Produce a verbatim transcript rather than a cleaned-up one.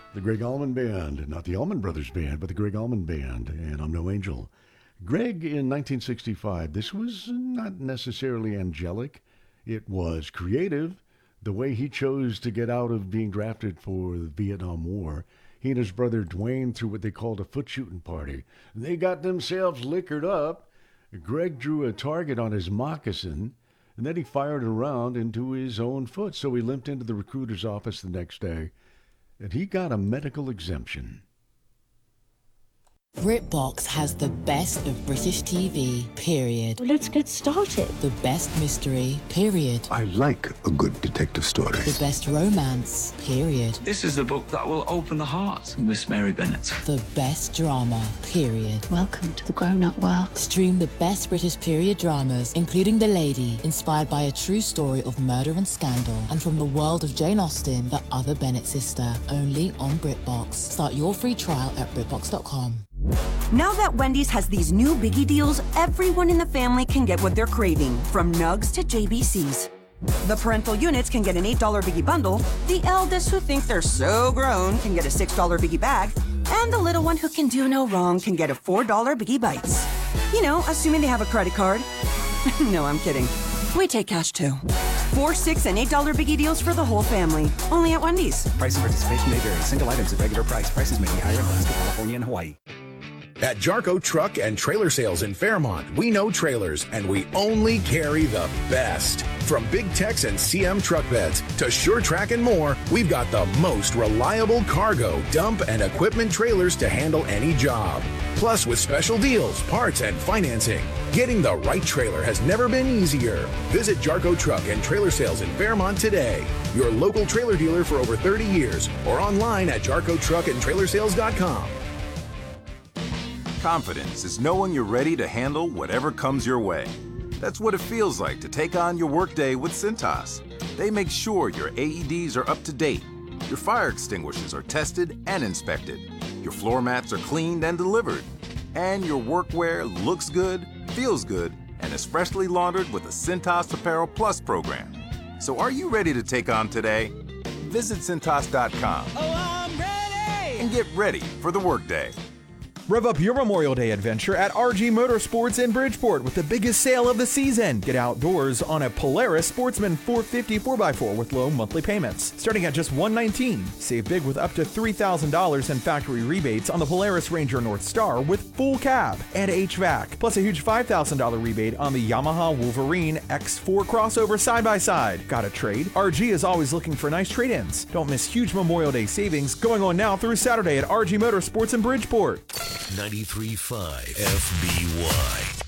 The Greg Allman Band, not the Allman Brothers Band, but the Greg Allman Band, and I'm No Angel. Greg, in nineteen sixty-five, this was not necessarily angelic. It was creative, the way he chose to get out of being drafted for the Vietnam War. He and his brother Dwayne threw what they called a foot shooting party. They got themselves liquored up. Greg drew a target on his moccasin, and then he fired a round into his own foot. So he limped into the recruiter's office the next day, and he got a medical exemption. BritBox has the best of British T V, period. Well, let's get started. The best mystery, period. I like a good detective story. The best romance, period. This is the book that will open the heart of Miss Mary Bennet. The best drama, period. Welcome to the grown-up world. Stream the best British period dramas, including The Lady, inspired by a true story of murder and scandal, and from the world of Jane Austen, the other Bennet sister, only on BritBox. Start your free trial at BritBox dot com. Now that Wendy's has these new biggie deals, everyone in the family can get what they're craving, from nugs to J B Cs. The parental units can get an eight dollar biggie bundle, the eldest who think they're so grown can get a six dollar biggie bag, and the little one who can do no wrong can get a four dollar biggie bites. You know, assuming they have a credit card. No, I'm kidding. We take cash too. Four, six, and eight dollar biggie deals for the whole family. Only at Wendy's. Price and participation may vary. Single items at regular price. Prices may be higher in Alaska, California, and Hawaii. At Jarco Truck and Trailer Sales in Fairmont, we know trailers, and we only carry the best. From Big Tex and C M truck beds to Sure Track and more, we've got the most reliable cargo, dump, and equipment trailers to handle any job. Plus, with special deals, parts, and financing, getting the right trailer has never been easier. Visit Jarco Truck and Trailer Sales in Fairmont today, your local trailer dealer for over thirty years, or online at jarco truck and trailer sales dot com. Confidence is knowing you're ready to handle whatever comes your way. That's what it feels like to take on your workday with Cintas. They make sure your A E Ds are up to date, your fire extinguishers are tested and inspected, your floor mats are cleaned and delivered, and your workwear looks good, feels good, and is freshly laundered with the Cintas Apparel Plus program. So are you ready to take on today? Visit Cintas dot com Oh, I'm ready! and get ready for the workday. Rev up your Memorial Day adventure at R G Motorsports in Bridgeport with the biggest sale of the season. Get outdoors on a Polaris Sportsman four fifty four by four with low monthly payments, starting at just one hundred nineteen dollars. Save big with up to three thousand dollars in factory rebates on the Polaris Ranger North Star with full cab and H V A C, plus a huge five thousand dollars rebate on the Yamaha Wolverine X four crossover side-by-side. Got a trade? R G is always looking for nice trade-ins. Don't miss huge Memorial Day savings going on now through Saturday at R G Motorsports in Bridgeport. ninety-three point five F B Y.